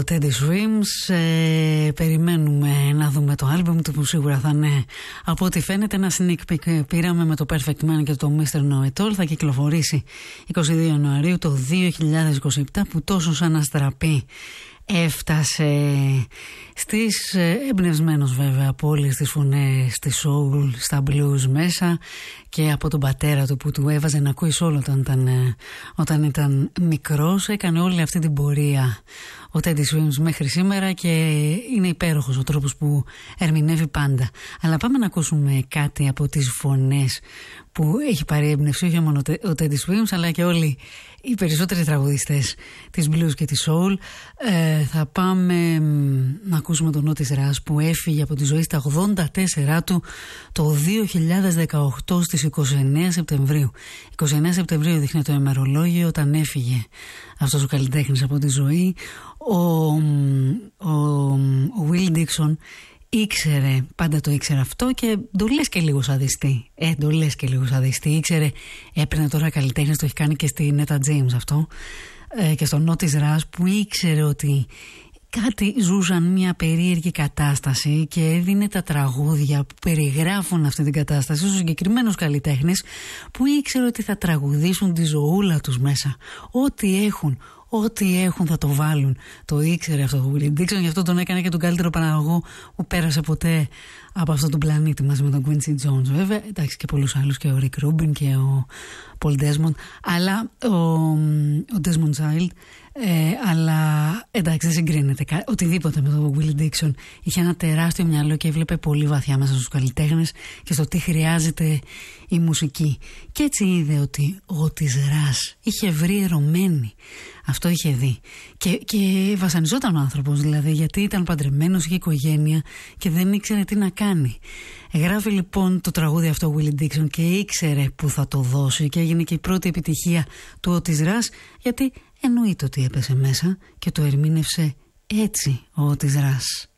Teddy Swims, περιμένουμε να δούμε το άλμπουμ του που σίγουρα θα είναι, από ό,τι φαίνεται, ένα sneak peek πήραμε με το Perfect Man και το Mr. Know It All. Θα κυκλοφορήσει 22 Ιανουαρίου το 2027, που τόσο σαν να στραπεί έφτασε στις, εμπνευσμένος βέβαια από όλες τις φωνές στη soul, στα blues μέσα και από τον πατέρα του που του έβαζε να ακούει solo όταν ήταν μικρός. Έκανε όλη αυτή την πορεία ο Teddy Swims μέχρι σήμερα και είναι υπέροχος ο τρόπος που ερμηνεύει πάντα. Αλλά πάμε να ακούσουμε κάτι από τις φωνές που έχει πάρει έμπνευση, όχι μόνο ο Teddy Swims αλλά και όλοι οι περισσότεροι τραγουδιστές της blues και της soul. Θα πάμε να ακούσουμε τον Otis Rush που έφυγε από τη ζωή στα 84 του το 2018 στις 29 Σεπτεμβρίου. 29 Σεπτεμβρίου δείχνει το ημερολόγιο όταν έφυγε αυτός ο καλλιτέχνης από τη ζωή. Ο Will Dixon ήξερε, πάντα το ήξερε αυτό και το λες και λίγο σαδιστή. Ήξερε, έπαιρνε τώρα καλλιτέχνης, το έχει κάνει και στη Netta James αυτό, και στον Otis Rush, που ήξερε ότι κάτι ζούσαν μια περίεργη κατάσταση και έδινε τα τραγούδια που περιγράφουν αυτή την κατάσταση στους συγκεκριμένους καλλιτέχνες που ήξερε ότι θα τραγουδήσουν τη ζωούλα τους μέσα. Ό,τι έχουν θα το βάλουν. Το ήξερε αυτό το Willie Dixon, γι' αυτό τον έκανε και τον καλύτερο παραγωγό που πέρασε ποτέ από αυτόν τον πλανήτη, μαζί με τον Quincy Jones βέβαια, εντάξει, και πολλούς άλλους, και ο Rick Rubin και ο Paul Desmond, αλλά ο Desmond Child, αλλά εντάξει, δεν συγκρίνεται οτιδήποτε με τον Willie Dixon. Είχε ένα τεράστιο μυαλό και έβλεπε πολύ βαθιά μέσα στους καλλιτέχνες και στο τι χρειάζεται η μουσική. Και έτσι είδε ότι ο Otis Rush είχε βρει ερωμένη. Αυτό είχε δει. Και βασανιζόταν ο άνθρωπος, δηλαδή, γιατί ήταν παντρεμένος, είχε οικογένεια και δεν ήξερε τι να κάνει. Γράφει λοιπόν το τραγούδι αυτό ο Willie Dixon και ήξερε που θα το δώσει και έγινε και η πρώτη επιτυχία του Otis Rush, γιατί εννοείται ότι έπεσε μέσα και το ερμήνευσε έτσι ο Otis Rush.